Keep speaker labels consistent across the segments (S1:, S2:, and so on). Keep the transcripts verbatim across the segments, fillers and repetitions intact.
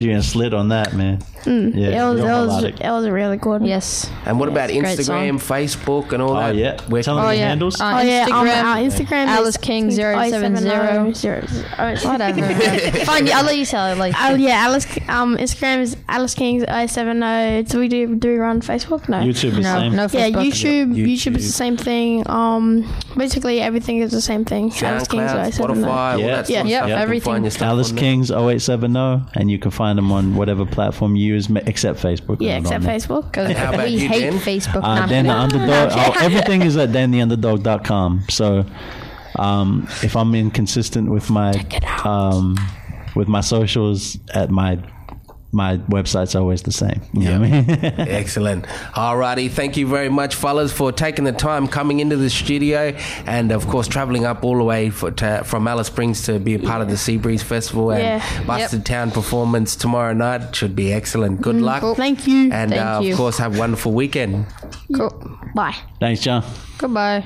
S1: You and Slit on that, man.
S2: Mm.
S1: Yeah,
S2: it was,
S1: real
S2: it was,
S1: melodic.
S2: it was really good.
S3: Yes.
S4: And what about
S3: It's a great
S4: Instagram,
S3: song.
S4: Facebook, and all
S1: Oh,
S4: that?
S1: yeah.
S4: Where
S1: Tell
S4: can
S1: them
S3: Oh
S1: the
S3: yeah.
S1: handles.
S3: Uh,
S2: Oh yeah, um,
S3: Instagram.
S2: our Instagram
S3: Alice
S2: is
S3: King zero seven zero. Whatever. Fine, I'll let you tell it. Like,
S2: Oh yeah, Alice. Um, Instagram is Alice King oh seven oh. Do we do do we run Facebook? No.
S1: YouTube is the
S3: no,
S1: same.
S3: no
S2: Yeah,
S3: Facebook.
S2: YouTube,
S4: YouTube.
S2: YouTube. is the same thing. Um, basically everything is the same thing. Alice Kings
S4: SoundCloud,
S2: oh seven oh.
S4: Spotify, all
S1: Yeah.
S4: that
S2: Yeah.
S4: sort of
S3: Yep,
S4: stuff. You can
S3: everything.
S4: find your stuff
S1: Alice
S4: on there.
S1: Kings oh eight seven oh, and you can find them on whatever platform you use, ma- except Facebook.
S2: Yeah,
S1: Not
S2: except
S1: on there.
S2: Facebook.
S4: And how about
S3: we
S4: you,
S3: hate
S4: Dan?
S3: Facebook.
S1: Uh,
S3: Nah,
S1: Dan the
S3: I'm kidding.
S1: Underdog. Oh, everything is at dan the underdog dot com. So, um, if I'm inconsistent with my um, with my socials, at my my website's always the same. You know what I mean?
S4: Excellent. Alrighty, thank you very much, fellas, for taking the time coming into the studio, and of course travelling up all the way for, to, from Alice Springs to be a part of the Seabreeze Festival and
S2: Yeah.
S4: Busted
S3: Yep.
S4: Town performance tomorrow night. Should be excellent. Good luck.
S3: Cool.
S2: Thank you.
S4: And
S3: Thank
S4: uh, of
S3: you.
S4: course, have a wonderful weekend.
S3: Cool.
S2: Bye.
S1: Thanks, John.
S3: Goodbye.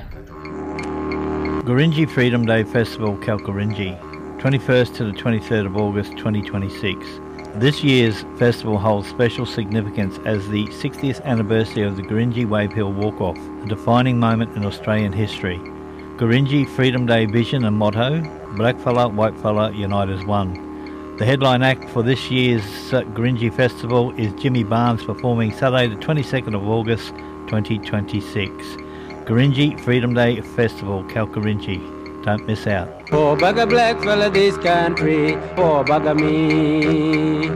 S5: Gurindji Freedom Day Festival, Kalkarinji, twenty-first to the twenty-third of August twenty twenty-six. This year's festival holds special significance as the sixtieth anniversary of the Gurindji Wave Hill Walk-Off, a defining moment in Australian history. Gurindji Freedom Day vision and motto, Blackfella, Whitefella, Unite as One. The headline act for this year's Gurindji Festival is Jimmy Barnes performing Saturday the twenty-second of August twenty twenty-six. Gurindji Freedom Day Festival, Kalkarinji. Don't miss out.
S6: Oh, bugger black fella this country, oh, bugger me.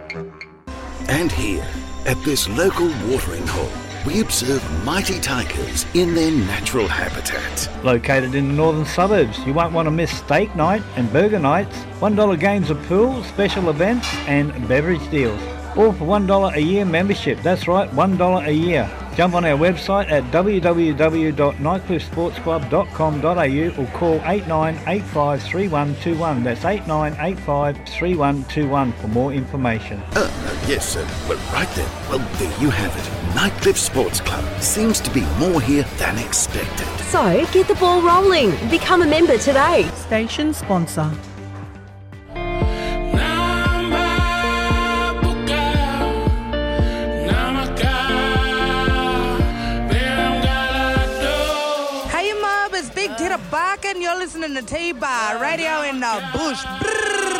S7: And here, at this local watering hole, we observe mighty tigers in their natural habitat.
S5: Located in the northern suburbs, you won't want to miss steak night and burger nights, one dollar games of pool, special events and beverage deals. All for one dollar a year membership. That's right, one dollar a year. Jump on our website at w w w dot nightcliff sports club dot com dot a u or call eight nine eight five three one two one. That's eight nine eight five three one two one for more information.
S7: Uh, uh, yes, sir. Well, right then. Well, there you have it. Nightcliff Sports Club seems to be more here than expected.
S8: So, get the ball rolling. Become a member today.
S9: Station sponsor.
S10: Hey, Mob, it's Big Tita Barker, and you're listening to T-Bar Radio in the Bush. Brrr.